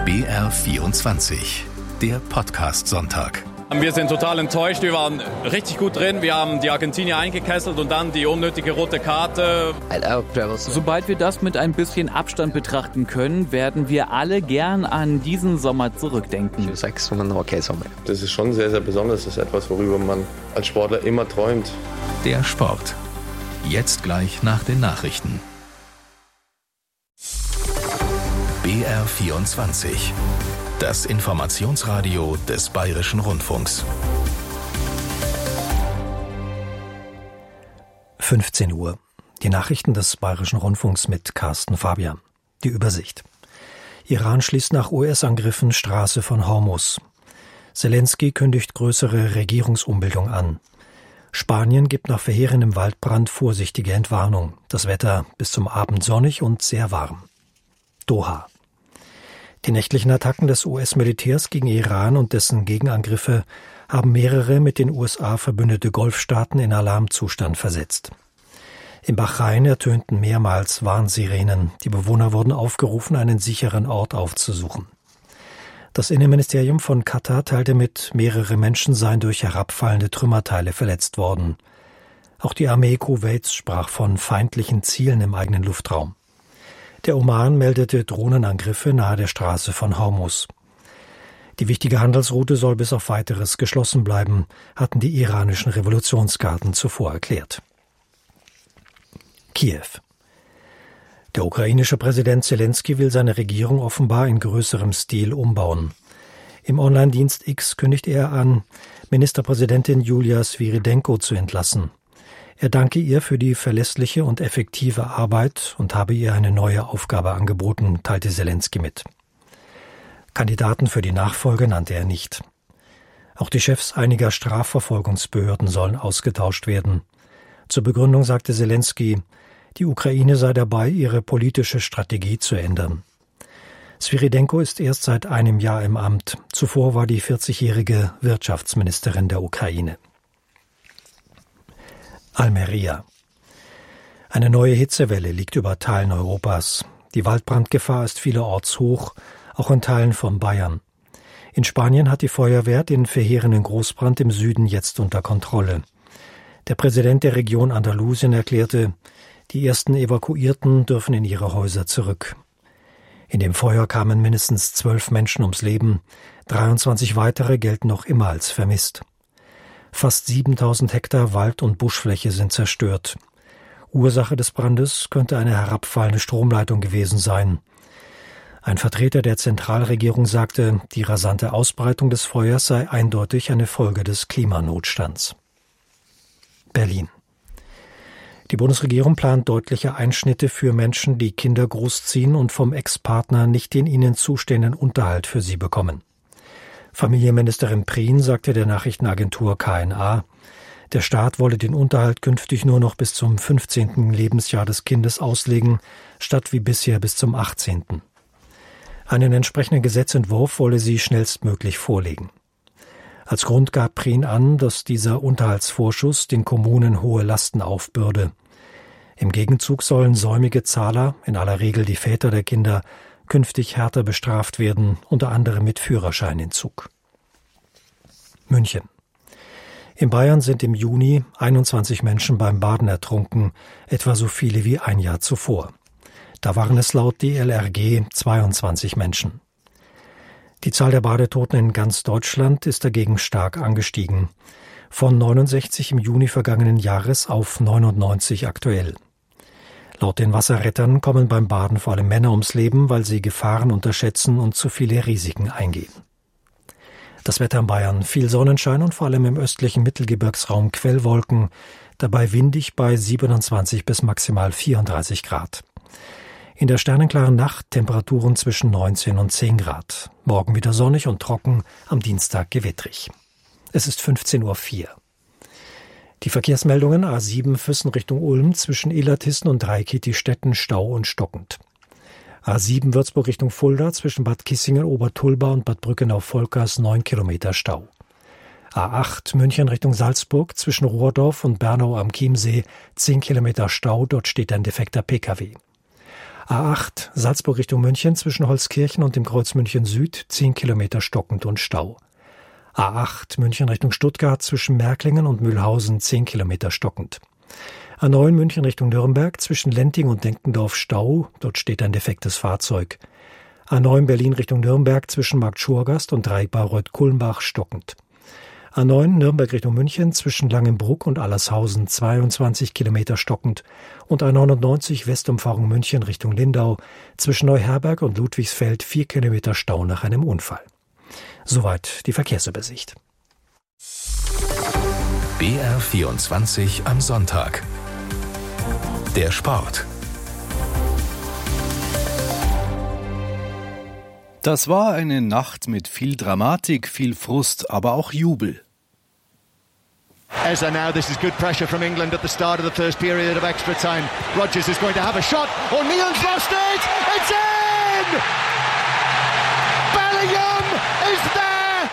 BR24, der Podcast-Sonntag. Wir sind total enttäuscht, wir waren richtig gut drin, wir haben die Argentinier eingekesselt und dann die unnötige rote Karte. Sobald wir das mit ein bisschen Abstand betrachten können, werden wir alle gern an diesen Sommer zurückdenken. Das ist schon sehr, sehr besonders, das ist etwas, worüber man als Sportler immer träumt. Der Sport. Jetzt gleich nach den Nachrichten. BR24. Das Informationsradio des Bayerischen Rundfunks. 15 Uhr. Die Nachrichten des Bayerischen Rundfunks mit Carsten Fabian. Die Übersicht. Iran schließt nach US-Angriffen Straße von Hormuz. Zelensky kündigt größere Regierungsumbildung an. Spanien gibt nach verheerendem Waldbrand vorsichtige Entwarnung. Das Wetter bis zum Abend sonnig und sehr warm. Doha. Die nächtlichen Attacken des US-Militärs gegen Iran und dessen Gegenangriffe haben mehrere mit den USA verbündete Golfstaaten in Alarmzustand versetzt. In Bahrain ertönten mehrmals Warnsirenen. Die Bewohner wurden aufgerufen, einen sicheren Ort aufzusuchen. Das Innenministerium von Katar teilte mit, mehrere Menschen seien durch herabfallende Trümmerteile verletzt worden. Auch die Armee Kuwaits sprach von feindlichen Zielen im eigenen Luftraum. Der Oman meldete Drohnenangriffe nahe der Straße von Hormuz. Die wichtige Handelsroute soll bis auf Weiteres geschlossen bleiben, hatten die iranischen Revolutionsgarden zuvor erklärt. Kiew. Der ukrainische Präsident Zelensky will seine Regierung offenbar in größerem Stil umbauen. Im Online-Dienst X kündigt er an, Ministerpräsidentin Julia Svyrydenko zu entlassen. Er danke ihr für die verlässliche und effektive Arbeit und habe ihr eine neue Aufgabe angeboten, teilte Zelensky mit. Kandidaten für die Nachfolge nannte er nicht. Auch die Chefs einiger Strafverfolgungsbehörden sollen ausgetauscht werden. Zur Begründung sagte Zelensky, die Ukraine sei dabei, ihre politische Strategie zu ändern. Svyrydenko ist erst seit einem Jahr im Amt. Zuvor war die 40-jährige Wirtschaftsministerin der Ukraine. Almería. Eine neue Hitzewelle liegt über Teilen Europas. Die Waldbrandgefahr ist vielerorts hoch, auch in Teilen von Bayern. In Spanien hat die Feuerwehr den verheerenden Großbrand im Süden jetzt unter Kontrolle. Der Präsident der Region Andalusien erklärte, die ersten Evakuierten dürfen in ihre Häuser zurück. In dem Feuer kamen mindestens 12 Menschen ums Leben, 23 weitere gelten noch immer als vermisst. Fast 7000 Hektar Wald- und Buschfläche sind zerstört. Ursache des Brandes könnte eine herabfallende Stromleitung gewesen sein. Ein Vertreter der Zentralregierung sagte, die rasante Ausbreitung des Feuers sei eindeutig eine Folge des Klimanotstands. Berlin. Die Bundesregierung plant deutliche Einschnitte für Menschen, die Kinder großziehen und vom Ex-Partner nicht den ihnen zustehenden Unterhalt für sie bekommen. Familienministerin Prien sagte der Nachrichtenagentur KNA, der Staat wolle den Unterhalt künftig nur noch bis zum 15. Lebensjahr des Kindes auslegen, statt wie bisher bis zum 18. Einen entsprechenden Gesetzentwurf wolle sie schnellstmöglich vorlegen. Als Grund gab Prien an, dass dieser Unterhaltsvorschuss den Kommunen hohe Lasten aufbürde. Im Gegenzug sollen säumige Zahler, in aller Regel die Väter der Kinder, künftig härter bestraft werden, unter anderem mit Führerscheinentzug. München. In Bayern sind im Juni 21 Menschen beim Baden ertrunken, etwa so viele wie ein Jahr zuvor. Da waren es laut DLRG 22 Menschen. Die Zahl der Badetoten in ganz Deutschland ist dagegen stark angestiegen. Von 69 im Juni vergangenen Jahres auf 99 aktuell. Laut den Wasserrettern kommen beim Baden vor allem Männer ums Leben, weil sie Gefahren unterschätzen und zu viele Risiken eingehen. Das Wetter in Bayern: viel Sonnenschein und vor allem im östlichen Mittelgebirgsraum Quellwolken, dabei windig bei 27 bis maximal 34 Grad. In der sternenklaren Nacht Temperaturen zwischen 19 und 10 Grad. Morgen wieder sonnig und trocken, am Dienstag gewittrig. Es ist 15:04 Uhr. Die Verkehrsmeldungen: A7 Füssen Richtung Ulm zwischen Illertissen und Reikiti-Stetten Stau und stockend. A7 Würzburg Richtung Fulda zwischen Bad Kissingen, Obertulba und Bad Brückenau-Volkers 9 Kilometer Stau. A8 München Richtung Salzburg zwischen Rohrdorf und Bernau am Chiemsee 10 Kilometer Stau, dort steht ein defekter Pkw. A8 Salzburg Richtung München zwischen Holzkirchen und dem Kreuz München Süd 10 Kilometer stockend und Stau. A8 München Richtung Stuttgart zwischen Märklingen und Mühlhausen 10 Kilometer stockend. A9 München Richtung Nürnberg zwischen Lenting und Denkendorf Stau, dort steht ein defektes Fahrzeug. A9 Berlin Richtung Nürnberg zwischen Markt Schurgast und Dreieck Bayreuth-Kulmbach stockend. A9 Nürnberg Richtung München zwischen Langenbruck und Allershausen 22 Kilometer stockend und A99 Westumfahrung München Richtung Lindau zwischen Neuherberg und Ludwigsfeld 4 Kilometer Stau nach einem Unfall. Soweit die Verkehrsübersicht. BR24 am Sonntag. Der Sport. Das war eine Nacht mit viel Dramatik, viel Frust, aber auch Jubel. Eza now, this is good pressure from England at the start of the first period of extra time. Rodgers is going to have a shot. O'Neill's lost it! It's in! Bellingham is there!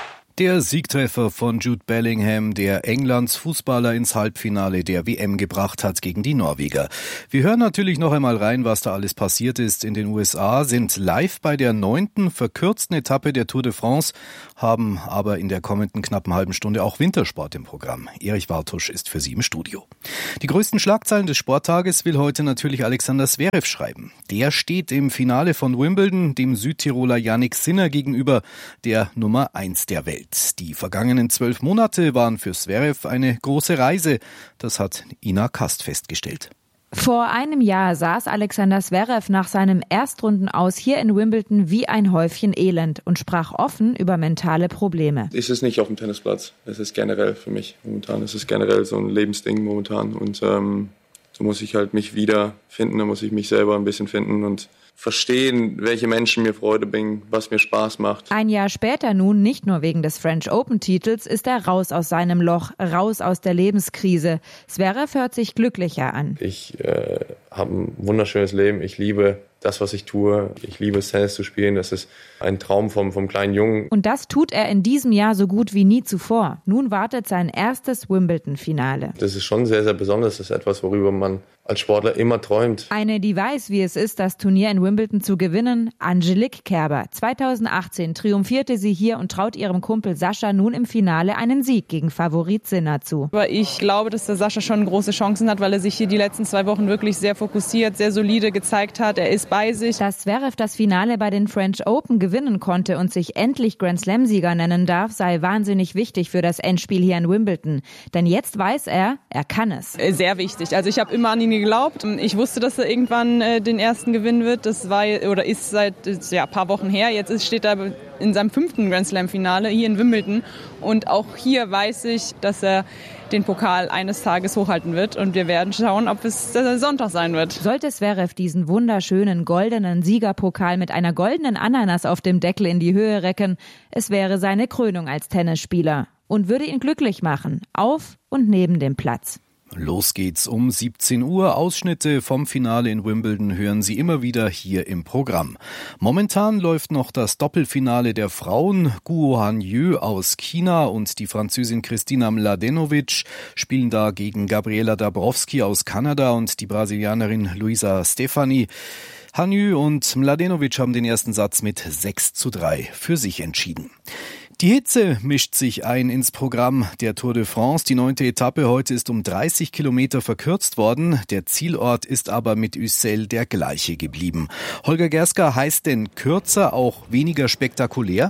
Der Siegtreffer von Jude Bellingham, der Englands Fußballer ins Halbfinale der WM gebracht hat gegen die Norweger. Wir hören natürlich noch einmal rein, was da alles passiert ist in den USA, sind live bei der 9. verkürzten Etappe der Tour de France, haben aber in der kommenden knappen halben Stunde auch Wintersport im Programm. Erich Wartusch ist für Sie im Studio. Die größten Schlagzeilen des Sporttages will heute natürlich Alexander Zverev schreiben. Der steht im Finale von Wimbledon dem Südtiroler Jannik Sinner gegenüber, der Nummer 1 der Welt. Die vergangenen 12 Monate waren für Zverev eine große Reise. Das hat Ina Kast festgestellt. Vor einem Jahr saß Alexander Zverev nach seinem Erstrundenaus hier in Wimbledon wie ein Häufchen Elend und sprach offen über mentale Probleme. Es ist nicht auf dem Tennisplatz, es ist generell für mich momentan. Es ist generell so ein Lebensding momentan und so muss ich halt mich wiederfinden, da muss ich mich selber ein bisschen finden und verstehen, welche Menschen mir Freude bringen, was mir Spaß macht. Ein Jahr später nun, nicht nur wegen des French Open-Titels, ist er raus aus seinem Loch, raus aus der Lebenskrise. Zverev hört sich glücklicher an. Ich habe ein wunderschönes Leben, ich liebe das, was ich tue. Ich liebe es, Tennis zu spielen. Das ist ein Traum vom kleinen Jungen. Und das tut er in diesem Jahr so gut wie nie zuvor. Nun wartet sein erstes Wimbledon-Finale. Das ist schon sehr, sehr besonders. Das ist etwas, worüber man als Sportler immer träumt. Eine, die weiß, wie es ist, das Turnier in Wimbledon zu gewinnen, Angelique Kerber. 2018 triumphierte sie hier und traut ihrem Kumpel Sascha nun im Finale einen Sieg gegen Favorit Sinner zu. Aber ich glaube, dass der Sascha schon große Chancen hat, weil er sich hier die letzten 2 Wochen wirklich sehr fokussiert, sehr solide gezeigt hat. Er ist bei sich. Dass Zverev das Finale bei den French Open gewinnen konnte und sich endlich Grand Slam-Sieger nennen darf, sei wahnsinnig wichtig für das Endspiel hier in Wimbledon. Denn jetzt weiß er kann es. Sehr wichtig. Also ich habe immer an ihn geglaubt. Ich wusste, dass er irgendwann den ersten gewinnen wird. Das war oder ist seit ein paar Wochen her. Jetzt steht er in seinem 5. Grand Slam-Finale hier in Wimbledon. Und auch hier weiß ich, dass er den Pokal eines Tages hochhalten wird. Und wir werden schauen, ob es Sonntag sein wird. Sollte Zverev diesen wunderschönen goldenen Siegerpokal mit einer goldenen Ananas auf dem Deckel in die Höhe recken, es wäre seine Krönung als Tennisspieler und würde ihn glücklich machen, auf und neben dem Platz. Los geht's um 17 Uhr. Ausschnitte vom Finale in Wimbledon hören Sie immer wieder hier im Programm. Momentan läuft noch das Doppelfinale der Frauen. Guo Han-Yu aus China und die Französin Kristina Mladenovic spielen da gegen Gabriela Dabrowski aus Kanada und die Brasilianerin Luisa Stefani. Han-Yu und Mladenovic haben den ersten Satz mit 6:3 für sich entschieden. Die Hitze mischt sich ein ins Programm der Tour de France. Die 9. Etappe heute ist um 30 Kilometer verkürzt worden. Der Zielort ist aber mit Ussel der gleiche geblieben. Holger Gerska, heißt denn kürzer auch weniger spektakulär?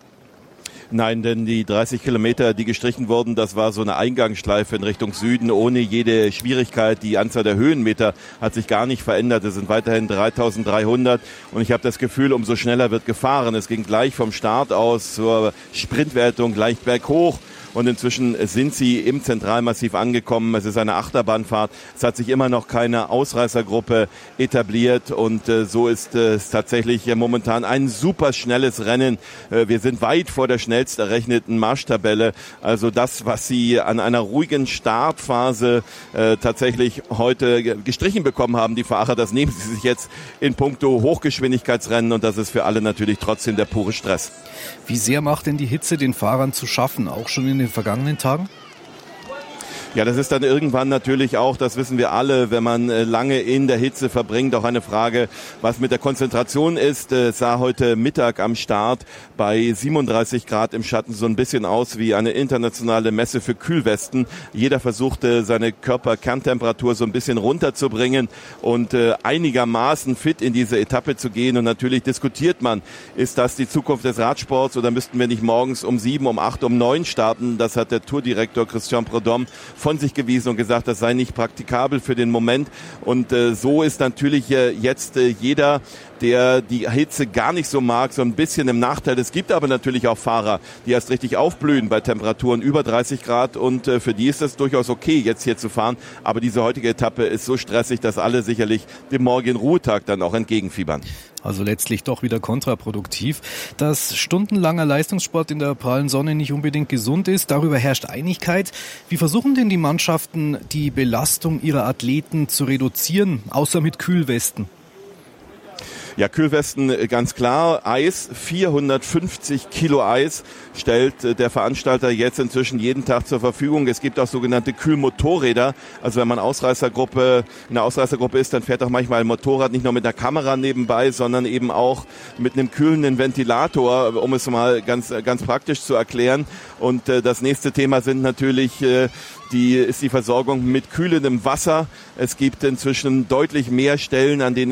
Nein, denn die 30 Kilometer, die gestrichen wurden, das war so eine Eingangsschleife in Richtung Süden, ohne jede Schwierigkeit. Die Anzahl der Höhenmeter hat sich gar nicht verändert. Es sind weiterhin 3.300 und ich habe das Gefühl, umso schneller wird gefahren. Es ging gleich vom Start aus zur Sprintwertung leicht berghoch. Und inzwischen sind sie im Zentralmassiv angekommen. Es ist eine Achterbahnfahrt. Es hat sich immer noch keine Ausreißergruppe etabliert. Und so ist es tatsächlich momentan ein super schnelles Rennen. Wir sind weit vor der schnellst errechneten Marschtabelle. Also das, was sie an einer ruhigen Startphase tatsächlich heute gestrichen bekommen haben, die Fahrer, das nehmen sie sich jetzt in puncto Hochgeschwindigkeitsrennen. Und das ist für alle natürlich trotzdem der pure Stress. Wie sehr macht denn die Hitze den Fahrern zu schaffen, auch schon in den vergangenen Tagen? Ja, das ist dann irgendwann natürlich auch, das wissen wir alle, wenn man lange in der Hitze verbringt, auch eine Frage, was mit der Konzentration ist. Es sah heute Mittag am Start bei 37 Grad im Schatten so ein bisschen aus wie eine internationale Messe für Kühlwesten. Jeder versuchte, seine Körperkerntemperatur so ein bisschen runterzubringen und einigermaßen fit in diese Etappe zu gehen. Und natürlich diskutiert man, ist das die Zukunft des Radsports oder müssten wir nicht morgens um 7, um 8, um 9 starten? Das hat der Tourdirektor Christian Prudhomme von sich gewiesen und gesagt, das sei nicht praktikabel für den Moment. Und so ist natürlich jetzt jeder, der die Hitze gar nicht so mag, so ein bisschen im Nachteil. Es gibt aber natürlich auch Fahrer, die erst richtig aufblühen bei Temperaturen über 30 Grad und für die ist es durchaus okay, jetzt hier zu fahren. Aber diese heutige Etappe ist so stressig, dass alle sicherlich dem morgigen Ruhetag dann auch entgegenfiebern. Also letztlich doch wieder kontraproduktiv. Dass stundenlanger Leistungssport in der prallen Sonne nicht unbedingt gesund ist, darüber herrscht Einigkeit. Wie versuchen denn die Mannschaften, die Belastung ihrer Athleten zu reduzieren, außer mit Kühlwesten? Ja, Kühlwesten ganz klar. Eis, 450 Kilo Eis stellt der Veranstalter jetzt inzwischen jeden Tag zur Verfügung. Es gibt auch sogenannte Kühlmotorräder. Also wenn man in einer Ausreißergruppe ist, dann fährt auch manchmal ein Motorrad nicht nur mit einer Kamera nebenbei, sondern eben auch mit einem kühlenden Ventilator, um es mal ganz praktisch zu erklären. Und das nächste Thema sind natürlich ist die Versorgung mit kühlendem Wasser. Es gibt inzwischen deutlich mehr Stellen, an denen